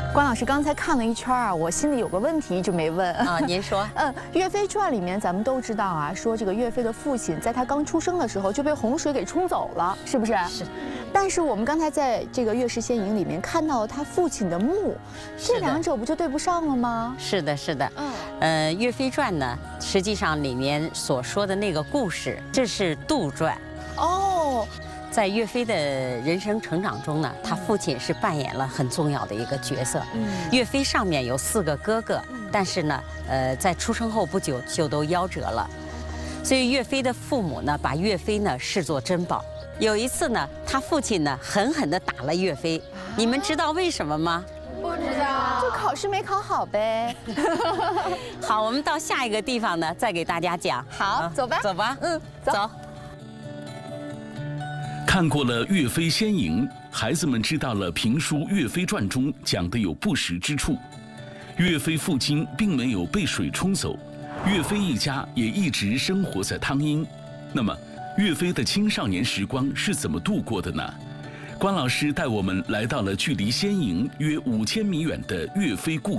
关老师刚才看了一圈啊，我心里有个问题一直没问啊。您说， 《岳飞传》里面咱们都知道啊，说这个岳飞的父亲在他刚出生的时候就被洪水给冲走了，是不是？ 是。 但是我们刚才在这个《岳氏仙营》里面看到了他父亲的墓，这两者不就对不上了吗？ 是的，是的。《岳飞传》呢，实际上里面所说的那个故事，这是杜撰。哦。在岳飞的人生成长中呢，他父亲是扮演了很重要的一个角色。岳飞上面有4个哥哥，但是呢，在出生后不久就都夭折了，所以岳飞的父母呢，把岳飞呢视作珍宝。有一次呢，他父亲呢狠狠地打了岳飞，你们知道为什么吗？ 不知道，就考试没考好呗。 好，我们到下一个地方呢，再给大家讲。 好，走吧， 走吧，走。 看过了《岳飞仙营》，孩子们知道了评书《岳飞传》中讲的有不实之处。岳飞父亲并没有被水冲走，岳飞一家也一直生活在汤阴。那么，岳飞的青少年时光是怎么度过的呢？关老师带我们来到了距离仙营约5000米远的岳飞故